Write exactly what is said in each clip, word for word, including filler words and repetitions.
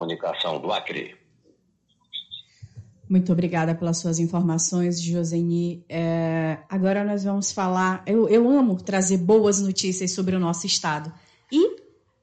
Comunicação do Acre. Muito obrigada pelas suas informações, Joseni. É, agora nós vamos falar... Eu, eu amo trazer boas notícias sobre o nosso estado. E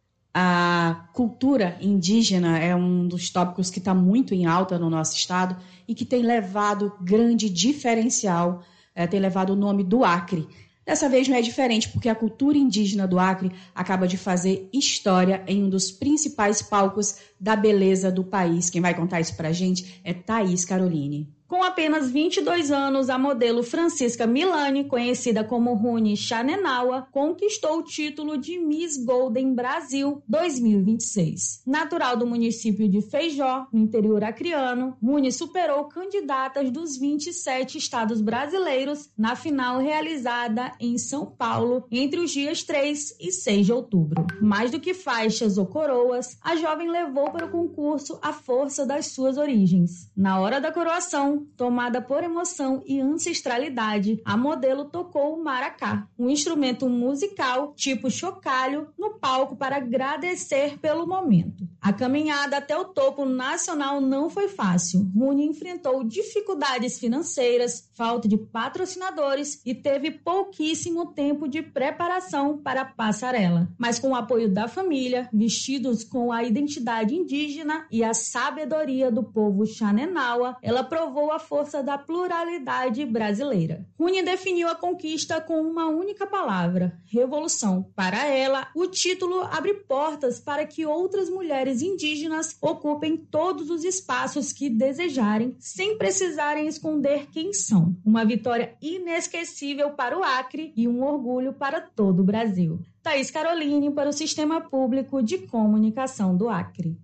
a cultura indígena é um dos tópicos que está muito em alta no nosso estado e que tem levado grande diferencial, é, tem levado o nome do Acre. Dessa vez não é diferente, porque a cultura indígena do Acre acaba de fazer história em um dos principais palcos da beleza do país. Quem vai contar isso pra gente é Thaís Caroline. Com apenas vinte e dois anos, a modelo Francisca Milani, conhecida como Rune Xanenawa, conquistou o título de Miss Golden Brasil dois mil e vinte e seis. Natural do município de Feijó, no interior acreano, Rune superou candidatas dos vinte e sete estados brasileiros na final realizada em São Paulo entre os dias três e seis de outubro. Mais do que faixas ou coroas, a jovem levou para o concurso a força das suas origens. Na hora da coroação, tomada por emoção e ancestralidade, a modelo tocou o maracá, um instrumento musical tipo chocalho, no palco para agradecer pelo momento. A caminhada até o topo nacional não foi fácil. Rune enfrentou dificuldades financeiras, falta de patrocinadores e teve pouquíssimo tempo de preparação para a passarela. Mas com o apoio da família, vestidos com a identidade indígena e a sabedoria do povo Xanenawa, ela provou a força da pluralidade brasileira. Rune definiu a conquista com uma única palavra: revolução. Para ela, o título abre portas para que outras mulheres indígenas ocupem todos os espaços que desejarem, sem precisarem esconder quem são. Uma vitória inesquecível para o Acre e um orgulho para todo o Brasil. Thaís Caroline, para o Sistema Público de Comunicação do Acre.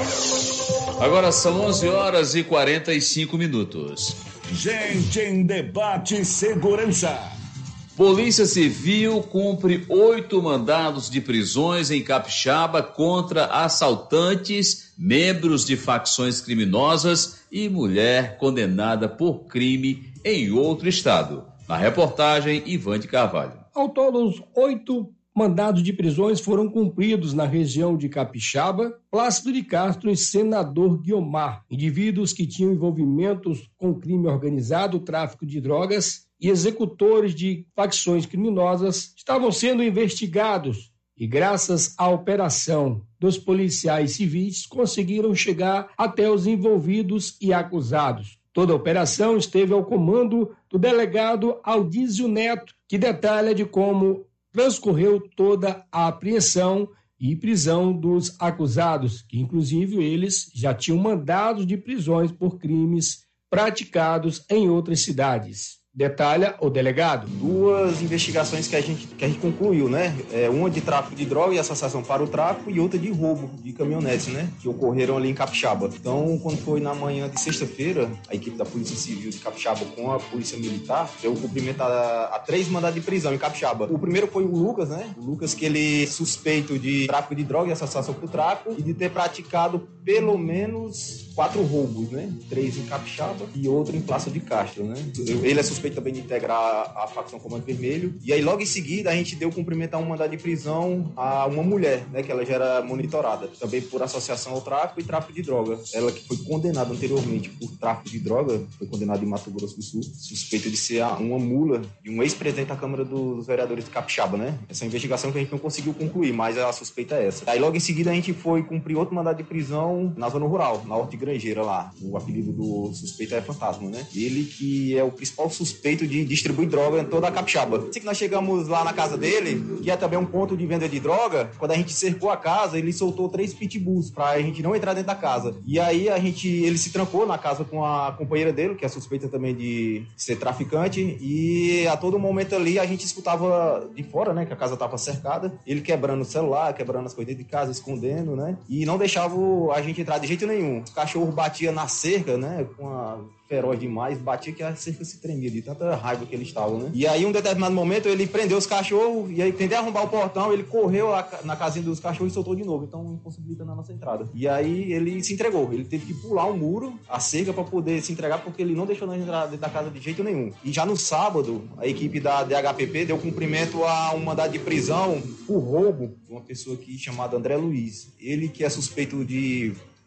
Agora são onze horas e quarenta e cinco minutos. Gente em Debate, Segurança. Polícia Civil cumpre oito mandados de prisões em Capixaba contra assaltantes, membros de facções criminosas e mulher condenada por crime em outro estado. Na reportagem, Ivan de Carvalho. Ao todo, os oito mandados de prisões foram cumpridos na região de Capixaba, Plácido de Castro e Senador Guiomar, indivíduos que tinham envolvimentos com crime organizado, tráfico de drogas e executores de facções criminosas estavam sendo investigados e, graças à operação dos policiais civis, conseguiram chegar até os envolvidos e acusados. Toda a operação esteve ao comando do delegado Aldísio Neto, que detalha de como transcorreu toda a apreensão e prisão dos acusados, que inclusive eles já tinham mandados de prisões por crimes praticados em outras cidades. Detalha o delegado. Duas investigações que a gente, que a gente concluiu, né? É, uma de tráfico de droga e associação para o tráfico e outra de roubo de caminhonetes, né? Que ocorreram ali em Capixaba. Então, quando foi na manhã de sexta-feira, a equipe da Polícia Civil de Capixaba com a Polícia Militar deu cumprimento a, a três mandados de prisão em Capixaba. O primeiro foi o Lucas, né? O Lucas, que ele é suspeito de tráfico de droga e associação para o tráfico e de ter praticado pelo menos quatro roubos, né? Três em Capixaba e outro em Plácido de Castro, né? Ele é suspeito também de integrar a facção Comando Vermelho. E aí, logo em seguida, a gente deu cumprimento a um mandado de prisão a uma mulher, né? Que ela já era monitorada, também por associação ao tráfico e tráfico de droga. Ela que foi condenada anteriormente por tráfico de droga, foi condenada em Mato Grosso do Sul, suspeita de ser uma mula de um ex-presidente da Câmara dos Vereadores de Capixaba, né? Essa é uma investigação que a gente não conseguiu concluir, mas a suspeita é essa. Aí, logo em seguida, a gente foi cumprir outro mandado de prisão na zona rural, na Horta de Grangeira lá. O apelido do suspeito é Fantasma, né? Ele que é o principal suspeito de distribuir droga em toda a Capixaba. Assim que nós chegamos lá na casa dele, que é também um ponto de venda de droga, quando a gente cercou a casa, ele soltou três pitbulls pra gente não entrar dentro da casa. E aí a gente, ele se trancou na casa com a companheira dele, que é suspeita também de ser traficante, e a todo momento ali a gente escutava de fora, né, que a casa tava cercada, ele quebrando o celular, quebrando as coisas de casa, escondendo, né, e não deixava a gente entrar de jeito nenhum. O cachorro batia na cerca, né, com a feroz demais, batia que a cerca se tremia de tanta raiva que eles estavam, né? E aí, um determinado momento, ele prendeu os cachorros e aí, tentei arrombar o portão, ele correu na casinha dos cachorros e soltou de novo, então impossibilitando a nossa entrada. E aí, ele se entregou, ele teve que pular um muro, a cerca, para poder se entregar, porque ele não deixou nós entrar dentro da casa de jeito nenhum. E já no sábado, a equipe da D H P P deu cumprimento a um mandado de prisão por roubo de uma pessoa aqui chamada André Luiz. Ele que é suspeito de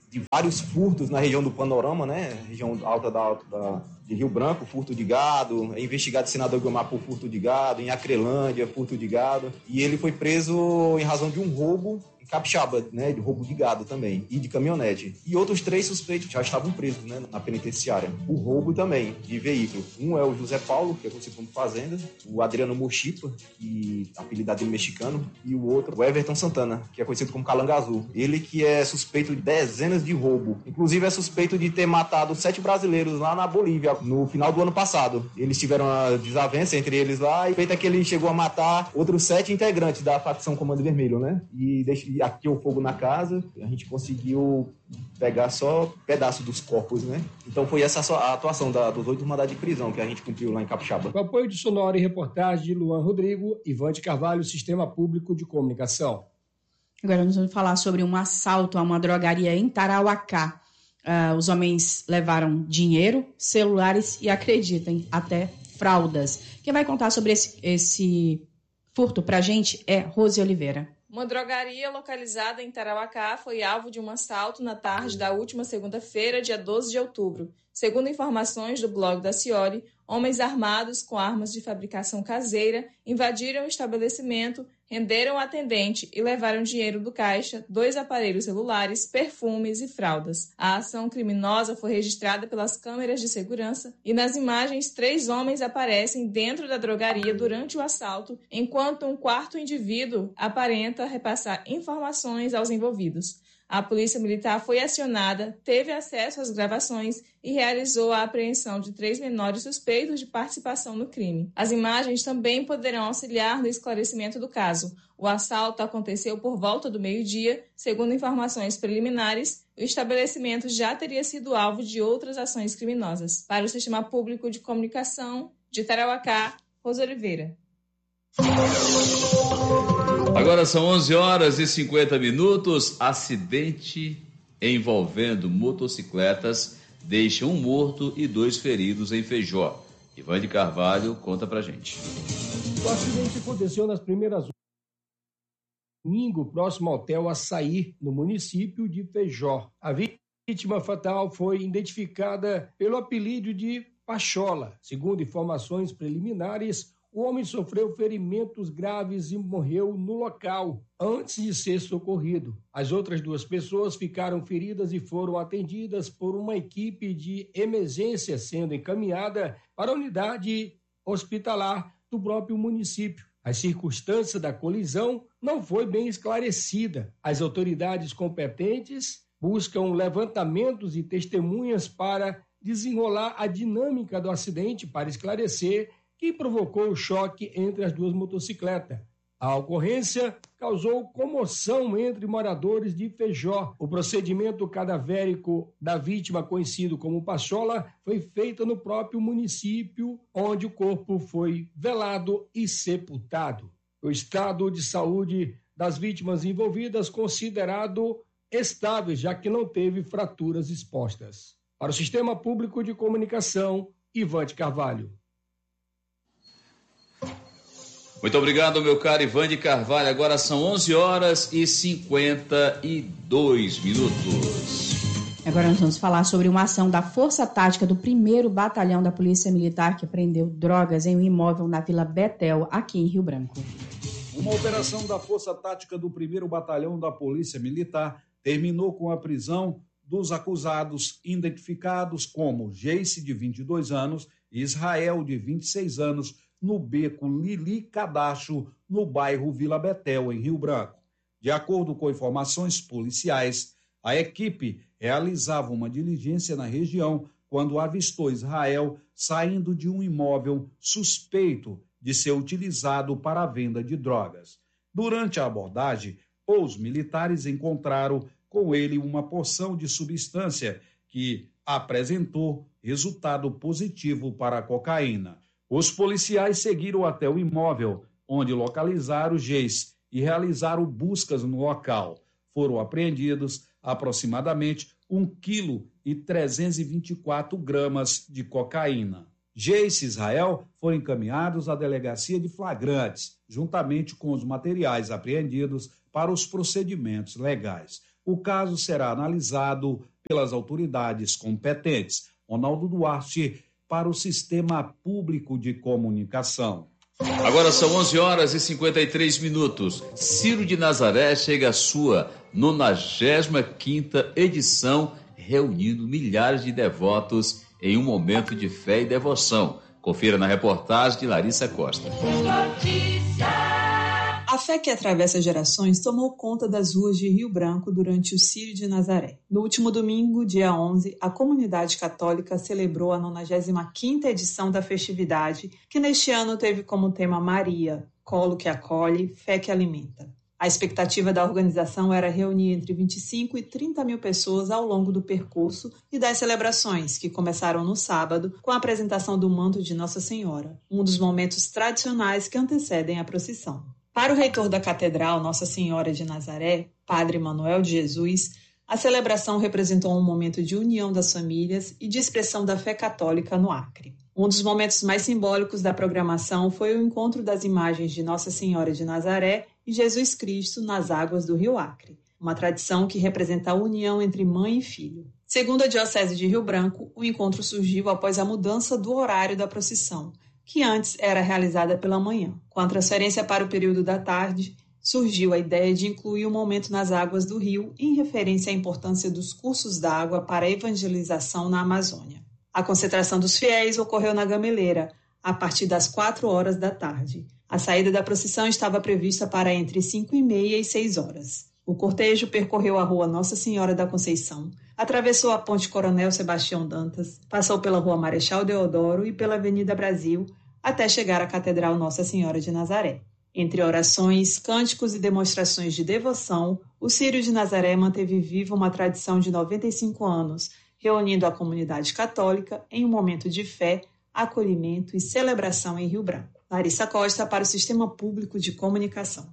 de vários furtos na região do Panorama, né? Região alta da, da, de Rio Branco, furto de gado. É investigado o senador Guiomar por furto de gado. Em Acrelândia, furto de gado. E ele foi preso em razão de um roubo em Capixaba, né? De roubo de gado também. E de caminhonete. E outros três suspeitos já estavam presos, né? Na penitenciária. O roubo também, de veículo. Um é o José Paulo, que é conhecido como Fazenda. O Adriano Mochipa, que é apelidado de mexicano. E o outro, o Everton Santana, que é conhecido como Calanga Azul. Ele que é suspeito de dezenas de roubo. Inclusive é suspeito de ter matado sete brasileiros lá na Bolívia no final do ano passado. Eles tiveram uma desavença entre eles lá e feita que ele chegou a matar outros sete integrantes da facção Comando Vermelho, né? E, e aqui o fogo na casa, a gente conseguiu pegar só pedaço dos corpos, né? Então foi essa a atuação da, dos oito mandados de prisão que a gente cumpriu lá em Capixaba. Com apoio de sonora e reportagem de Luan Rodrigo, Ivante Carvalho, Sistema Público de Comunicação. Agora nós vamos falar sobre um assalto a uma drogaria em Tarauacá. Uh, os homens levaram dinheiro, celulares e, acreditem, até fraldas. Quem vai contar sobre esse, esse furto pra gente é Rose Oliveira. Uma drogaria localizada em Tarauacá foi alvo de um assalto na tarde da última segunda-feira, dia doze de outubro. Segundo informações do blog da Ciori, homens armados com armas de fabricação caseira invadiram o estabelecimento, renderam o atendente e levaram dinheiro do caixa, dois aparelhos celulares, perfumes e fraldas. A ação criminosa foi registrada pelas câmeras de segurança e nas imagens três homens aparecem dentro da drogaria durante o assalto, enquanto um quarto indivíduo aparenta repassar informações aos envolvidos. A Polícia Militar foi acionada, teve acesso às gravações e realizou a apreensão de três menores suspeitos de participação no crime. As imagens também poderão auxiliar no esclarecimento do caso. O assalto aconteceu por volta do meio-dia. Segundo informações preliminares, o estabelecimento já teria sido alvo de outras ações criminosas. Para o Sistema Público de Comunicação de Tarauacá, Rosa Oliveira. Agora são onze horas e cinquenta minutos. Acidente envolvendo motocicletas deixa um morto e dois feridos em Feijó. Ivan de Carvalho conta pra gente. O acidente aconteceu nas primeiras horas domingo, próximo ao Hotel Açaí, no município de Feijó. A vítima fatal foi identificada pelo apelido de Pachola. Segundo informações preliminares, o homem sofreu ferimentos graves e morreu no local antes de ser socorrido. As outras duas pessoas ficaram feridas e foram atendidas por uma equipe de emergência, sendo encaminhada para a unidade hospitalar do próprio município. A circunstância da colisão não foi bem esclarecida. As autoridades competentes buscam levantamentos e testemunhas para desenrolar a dinâmica do acidente, para esclarecer que provocou o choque entre as duas motocicletas. A ocorrência causou comoção entre moradores de Feijó. O procedimento cadavérico da vítima, conhecido como Pachola, foi feito no próprio município, onde o corpo foi velado e sepultado. O estado de saúde das vítimas envolvidas considerado estável, já que não teve fraturas expostas. Para o Sistema Público de Comunicação, Ivan de Carvalho. Muito obrigado, meu caro Ivan de Carvalho. Agora são onze horas e cinquenta e dois minutos. Agora nós vamos falar sobre uma ação da Força Tática do primeiro Batalhão da Polícia Militar que prendeu drogas em um imóvel na Vila Betel, aqui em Rio Branco. Uma operação da Força Tática do primeiro Batalhão da Polícia Militar terminou com a prisão dos acusados identificados como Geice, de vinte e dois anos, e Israel, de vinte e seis anos, no beco Lili Cadacho, no bairro Vila Betel, em Rio Branco. De acordo com informações policiais, a equipe realizava uma diligência na região quando avistou Israel saindo de um imóvel suspeito de ser utilizado para a venda de drogas. Durante a abordagem, os militares encontraram com ele uma porção de substância que apresentou resultado positivo para a cocaína. Os policiais seguiram até o imóvel, onde localizaram o Geice e realizaram buscas no local. Foram apreendidos aproximadamente um quilo e trezentos e vinte e quatro gramas de cocaína. Geice e Israel foram encaminhados à delegacia de flagrantes, juntamente com os materiais apreendidos para os procedimentos legais. o caso será analisado pelas autoridades competentes. Ronaldo Duarte, para o Sistema Público de Comunicação. Agora são onze horas e cinquenta e três minutos. Ciro de Nazaré chega à sua nonagésima quinta edição, reunindo milhares de devotos em um momento de fé e devoção. Confira na reportagem de Larissa Costa. A fé que atravessa gerações tomou conta das ruas de Rio Branco durante o Círio de Nazaré. No último domingo, dia onze, a comunidade católica celebrou a nonagésima quinta edição da festividade, que neste ano teve como tema Maria, colo que acolhe, fé que alimenta. A expectativa da organização era reunir entre vinte e cinco e trinta mil pessoas ao longo do percurso e das celebrações, que começaram no sábado com a apresentação do manto de Nossa Senhora, um dos momentos tradicionais que antecedem a procissão. Para o reitor da Catedral Nossa Senhora de Nazaré, Padre Manuel de Jesus, a celebração representou um momento de união das famílias e de expressão da fé católica no Acre. Um dos momentos mais simbólicos da programação foi o encontro das imagens de Nossa Senhora de Nazaré e Jesus Cristo nas águas do Rio Acre, uma tradição que representa a união entre mãe e filho. Segundo a Diocese de Rio Branco, o encontro surgiu após a mudança do horário da procissão, que antes era realizada pela manhã. Com a transferência para o período da tarde, surgiu a ideia de incluir o momento nas águas do rio em referência à importância dos cursos d'água para a evangelização na Amazônia. A concentração dos fiéis ocorreu na Gameleira, a partir das quatro horas da tarde. A saída da procissão estava prevista para entre cinco e meia e seis horas. O cortejo percorreu a rua Nossa Senhora da Conceição, atravessou a Ponte Coronel Sebastião Dantas, passou pela rua Marechal Deodoro e pela Avenida Brasil, até chegar à Catedral Nossa Senhora de Nazaré. Entre orações, cânticos e demonstrações de devoção, o Círio de Nazaré manteve viva uma tradição de noventa e cinco anos, reunindo a comunidade católica em um momento de fé, acolhimento e celebração em Rio Branco. Larissa Costa para o Sistema Público de Comunicação.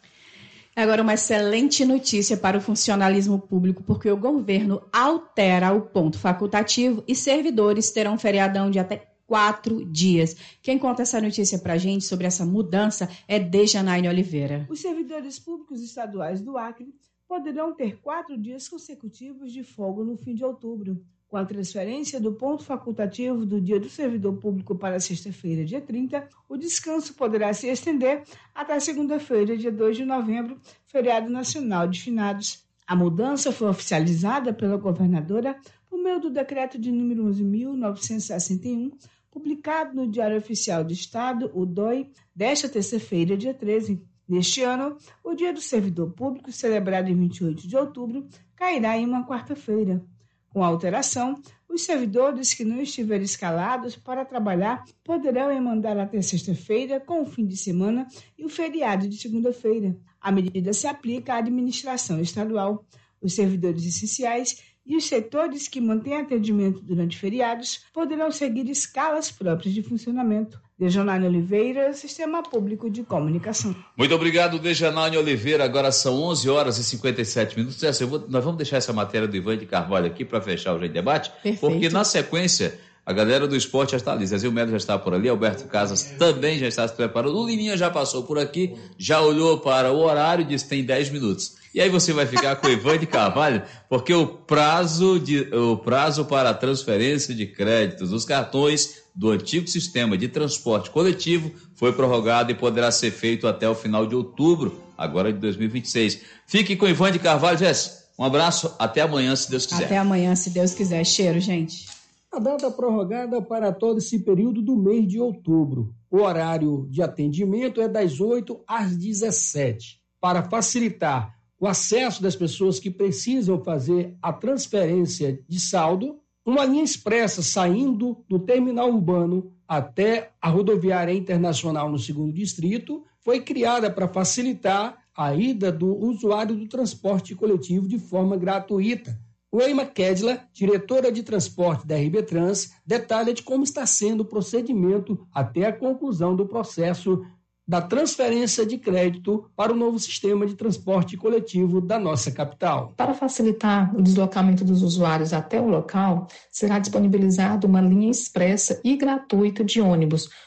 Agora, uma excelente notícia para o funcionalismo público, porque o governo altera o ponto facultativo e servidores terão feriadão de até quatro dias. Quem conta essa notícia para a gente sobre essa mudança é Dejanaine Oliveira. Os servidores públicos estaduais do Acre poderão ter quatro dias consecutivos de folga no fim de outubro. Com a transferência do ponto facultativo do Dia do Servidor Público para sexta-feira, dia trinta, o descanso poderá se estender até segunda-feira, dia dois de novembro, feriado nacional de finados. A mudança foi oficializada pela governadora por meio do decreto de número onze mil novecentos e sessenta e um, publicado no Diário Oficial do Estado, o D O I, desta terça-feira, dia treze. Neste ano, o Dia do Servidor Público, celebrado em vinte e oito de outubro, cairá em uma quarta-feira. Com a alteração, os servidores que não estiverem escalados para trabalhar poderão emendar até sexta-feira com o fim de semana e o feriado de segunda-feira. A medida se aplica à administração estadual, os servidores essenciais e os setores que mantêm atendimento durante feriados poderão seguir escalas próprias de funcionamento. Dejanaine Oliveira, Sistema Público de Comunicação. Muito obrigado, Dejanaine Oliveira. Agora são onze horas e cinquenta e sete minutos. Eu vou, nós vamos deixar essa matéria do Ivan de Carvalho aqui para fechar o Jeito de Debate, Perfeito. Porque na sequência a galera do esporte já está ali. Zezil Melo já está por ali, Alberto Casas também já está se preparando. O Liminha já passou por aqui, já olhou para o horário e disse que tem dez minutos. E aí você vai ficar com o Ivan de Carvalho, porque o prazo, de, o prazo para a transferência de créditos dos cartões do antigo sistema de transporte coletivo foi prorrogado e poderá ser feito até o final de outubro, agora de dois mil e vinte e seis. Fique com o Ivan de Carvalho, Jéssica. Um abraço, até amanhã, se Deus quiser. Até amanhã, se Deus quiser. Cheiro, gente. A data prorrogada para todo esse período do mês de outubro. O horário de atendimento é das oito às dezessete. Para facilitar o acesso das pessoas que precisam fazer a transferência de saldo, uma linha expressa saindo do terminal urbano até a rodoviária internacional no segundo distrito foi criada para facilitar a ida do usuário do transporte coletivo de forma gratuita. Weima Kedla, diretora de transporte da R B Trans, detalha de como está sendo o procedimento até a conclusão do processo da transferência de crédito para o novo sistema de transporte coletivo da nossa capital. Para facilitar o deslocamento dos usuários até o local, será disponibilizada uma linha expressa e gratuita de ônibus,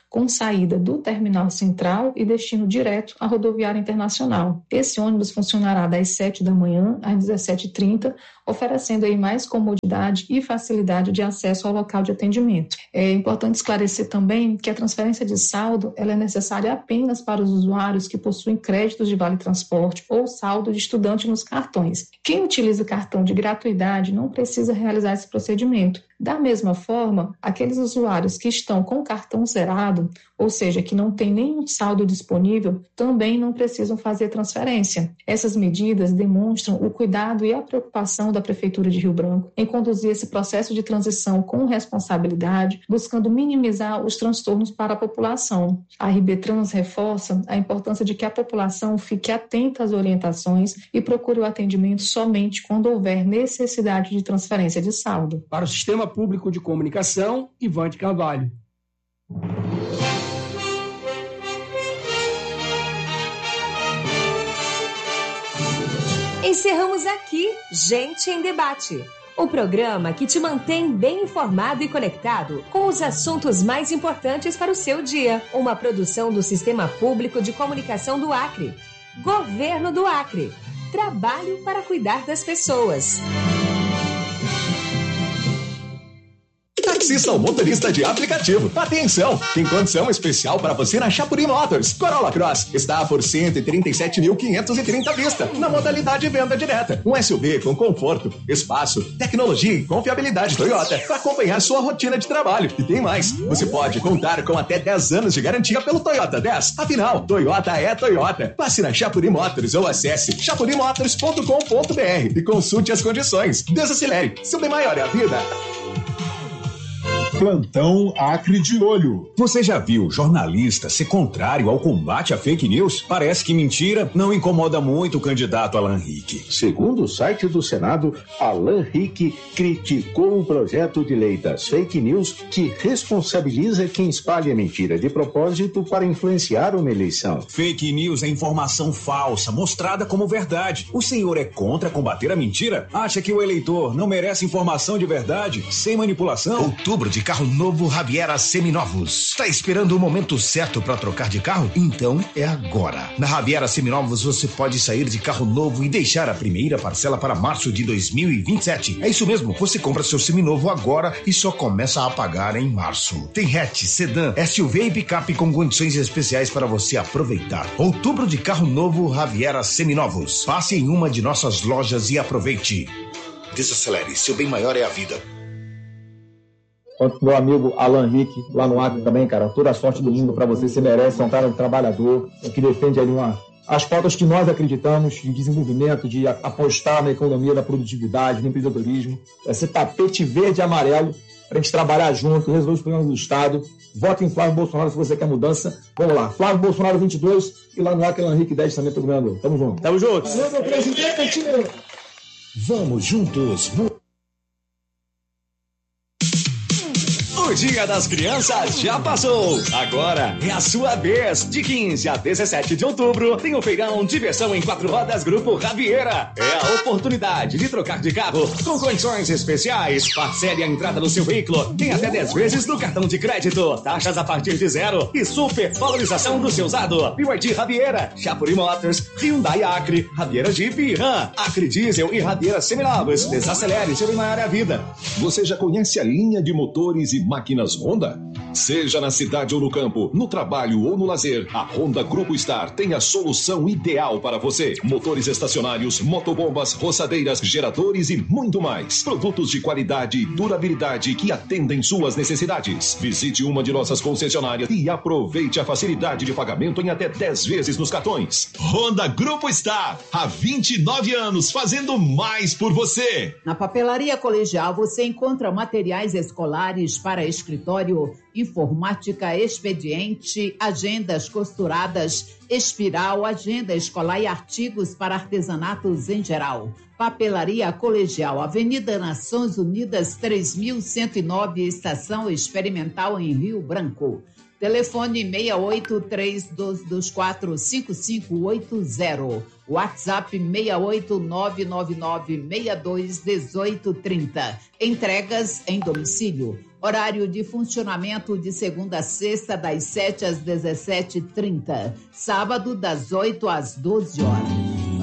com saída do Terminal Central e destino direto à Rodoviária Internacional. Esse ônibus funcionará das sete da manhã às dezessete e trinta, oferecendo aí mais comodidade e facilidade de acesso ao local de atendimento. É importante esclarecer também que a transferência de saldo ela é necessária apenas para os usuários que possuem créditos de Vale Transporte ou saldo de estudante nos cartões. Quem utiliza cartão de gratuidade não precisa realizar esse procedimento. Da mesma forma, aqueles usuários que estão com o cartão zerado, ou seja, que não tem nenhum saldo disponível, também não precisam fazer transferência. Essas medidas demonstram o cuidado e a preocupação da Prefeitura de Rio Branco em conduzir esse processo de transição com responsabilidade, buscando minimizar os transtornos para a população. A RBtrans reforça a importância de que a população fique atenta às orientações e procure o atendimento somente quando houver necessidade de transferência de saldo. Para o Sistema Público de Comunicação, Ivan de Carvalho. Encerramos aqui Gente em Debate, o programa que te mantém bem informado e conectado com os assuntos mais importantes para o seu dia. Uma produção do Sistema Público de Comunicação do Acre. Governo do Acre. Trabalho para cuidar das pessoas. Taxista ou motorista de aplicativo. Atenção! Tem condição especial para você na Chapuri Motors. Corolla Cross está por cento e trinta e sete mil quinhentos e trinta à vista, na modalidade venda direta. Um S U V com conforto, espaço, tecnologia e confiabilidade Toyota para acompanhar sua rotina de trabalho. E tem mais, você pode contar com até dez anos de garantia pelo Toyota dez. Afinal, Toyota é Toyota. Passe na Chapuri Motors ou acesse chapuri motors ponto com ponto b r e consulte as condições. Desacelere, seu bem maior é a vida. Plantão Acre de Olho. Você já viu jornalista ser contrário ao combate à fake news? Parece que mentira não incomoda muito o candidato Alan Rick. Segundo o site do Senado, Alan Rick criticou o projeto de lei das fake news que responsabiliza quem espalha mentira de propósito para influenciar uma eleição. Fake news é informação falsa, mostrada como verdade. O senhor é contra combater a mentira? Acha que o eleitor não merece informação de verdade, sem manipulação? Outubro de carro novo Raviera Seminovos. Tá esperando o momento certo para trocar de carro? Então é agora. Na Raviera Seminovos você pode sair de carro novo e deixar a primeira parcela para março de dois mil e vinte e sete. É isso mesmo, você compra seu seminovo agora e só começa a pagar em março. Tem hatch, sedã, S U V e picape com condições especiais para você aproveitar. Outubro de carro novo Raviera Seminovos. Passe em uma de nossas lojas e aproveite. Desacelere, seu bem maior é a vida. Quanto meu amigo Alan Rick, lá no Acre também, cara, toda a sorte do mundo para você, você merece, é um cara trabalhador, que defende ali uma, as pautas que nós acreditamos, de desenvolvimento, de apostar na economia da produtividade, no empreendedorismo, esse tapete verde e amarelo, para a gente trabalhar junto, resolver os problemas do Estado. Vote em Flávio Bolsonaro se você quer mudança. Vamos lá, Flávio Bolsonaro vinte e dois e lá no Acre Alan Rick dez também, todo governador. Tamo junto. Tamo junto. Meu presidente. Vamos juntos. O Dia das Crianças já passou. Agora é a sua vez. De quinze a dezessete de outubro, tem o feirão Diversão em Quatro Rodas Grupo Raviera. É a oportunidade de trocar de carro com condições especiais. Parcele a entrada do seu veículo. Tem até dez vezes no cartão de crédito. Taxas a partir de zero. E super valorização do seu usado. B Y D Raviera, Chapuri Motors, Hyundai Acre, Raviera Jeep e Ram, Acre Diesel e Raviera Seminovos. Desacelere, seu bem maior é a vida. Você já conhece a linha de motores e máquinas Máquinas Honda? Seja na cidade ou no campo, no trabalho ou no lazer, a Honda Grupo Star tem a solução ideal para você. Motores estacionários, motobombas, roçadeiras, geradores e muito mais. Produtos de qualidade e durabilidade que atendem suas necessidades. Visite uma de nossas concessionárias e aproveite a facilidade de pagamento em até dez vezes nos cartões. Honda Grupo Star, há vinte e nove anos fazendo mais por você. Na Papelaria Colegial você encontra materiais escolares para escritório, informática, expediente, agendas costuradas, espiral, agenda escolar e artigos para artesanatos em geral. Papelaria Colegial, Avenida Nações Unidas três mil cento e nove, Estação Experimental em Rio Branco. Telefone seis oito três dois dois quatro cinco cinco oito zero. WhatsApp seis oito nove nove nove seis dois um oito três zero. Entregas em domicílio. Horário de funcionamento de segunda a sexta, das sete às dezessete e trinta. Sábado, das oito às doze horas.